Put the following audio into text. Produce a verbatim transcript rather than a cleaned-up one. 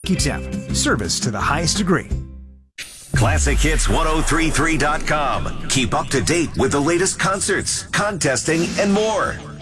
Temp. Service to the highest degree. Classic Hits ten thirty-three dot com. Keep up to date with the latest concerts, contesting, and more.